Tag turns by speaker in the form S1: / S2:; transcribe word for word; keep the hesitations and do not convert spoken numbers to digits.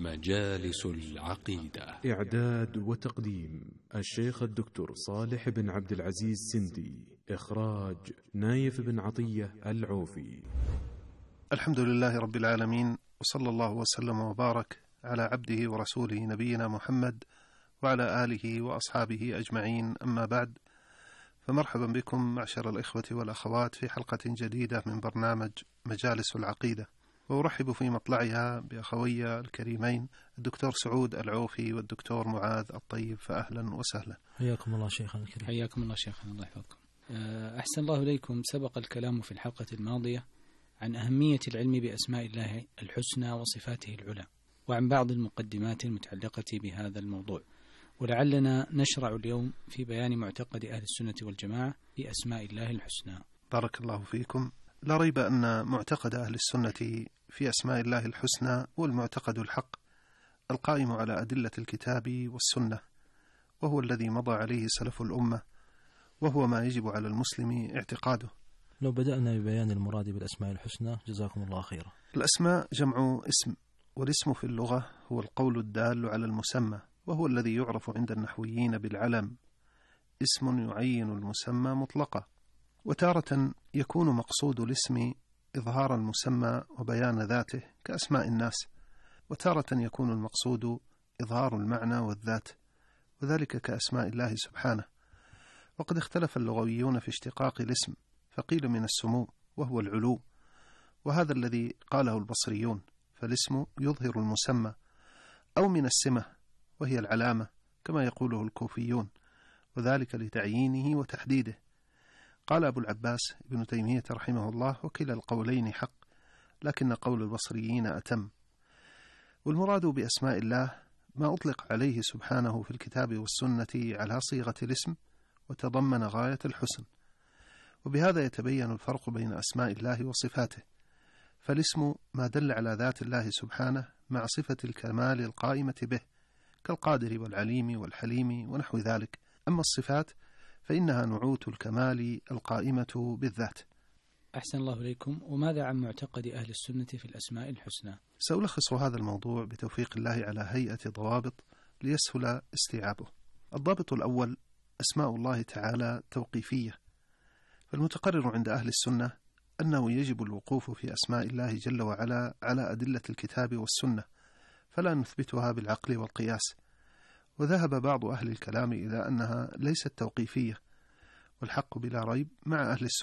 S1: مجالس العقيدة.
S2: إعداد وتقديم الشيخ الدكتور صالح بن عبد العزيز سندي. إخراج نايف بن عطية العوفي.
S3: الحمد لله رب العالمين، وصلى الله وسلم وبارك على عبده ورسوله نبينا محمد وعلى آله وأصحابه أجمعين، أما بعد، فمرحبا بكم معشر الإخوة والأخوات في حلقة جديدة من برنامج مجالس العقيدة، وأرحب في مطلعها بأخوي الكريمين الدكتور سعود العوفي والدكتور معاذ الطيب، فأهلا وسهلا.
S4: حياكم الله شيخنا الكريم.
S5: حياكم الله شيخنا، الله يحفظكم. أحسن الله إليكم. سبق الكلام في الحلقة الماضية عن أهمية العلم بأسماء الله الحسنى وصفاته العلى، وعن بعض المقدمات المتعلقة بهذا الموضوع، ولعلنا نشرع اليوم في بيان معتقد أهل السنة والجماعة في أسماء الله الحسنى.
S3: بارك الله فيكم. لا ريب أن معتقد أهل السنة في أسماء الله الحسنى هو المعتقد الحق القائم على أدلة الكتاب والسنة، وهو الذي مضى عليه سلف الأمة، وهو ما يجب على المسلم اعتقاده.
S4: لو بدأنا ببيان المراد بالأسماء الحسنى جزاكم الله خيرا.
S3: الأسماء جمع اسم، والاسم في اللغة هو القول الدال على المسمى، وهو الذي يعرف عند النحويين بالعلم، اسم يعين المسمى مطلقا. وتارة يكون مقصود الاسم إظهار المسمى وبيان ذاته كأسماء الناس، وتارة يكون المقصود إظهار المعنى والذات، وذلك كأسماء الله سبحانه. وقد اختلف اللغويون في اشتقاق الاسم، فقيل من السمو وهو العلو، وهذا الذي قاله البصريون، فالاسم يظهر المسمى، أو من السمة وهي العلامة كما يقوله الكوفيون، وذلك لتعيينه وتحديده. قال أبو العباس ابن تيمية رحمه الله: وكلا القولين حق، لكن قول البصريين أتم. والمراد بأسماء الله ما أطلق عليه سبحانه في الكتاب والسنة على صيغة الاسم، وتضمن غاية الحسن. وبهذا يتبين الفرق بين أسماء الله وصفاته، فالاسم ما دل على ذات الله سبحانه مع صفة الكمال القائمة به كالقادر والعليم والحليم ونحو ذلك. أما الصفات فإنها نعوت الكمال القائمة بالذات.
S5: أحسن الله إليكم. وماذا عن معتقد أهل السنة في الأسماء الحسنى؟
S3: سألخص هذا الموضوع بتوفيق الله على هيئة ضوابط ليسهل استيعابه. الضابط الأول: أسماء الله تعالى توقيفية، فالمتقرر عند أهل السنة أنه يجب الوقوف في أسماء الله جل وعلا على أدلة الكتاب والسنة، فلا نثبتها بالعقل والقياس. وذهب بعض أهل الكلام إلى أنها ليست توقيفية، والحق بلا ريب مع أهل السنة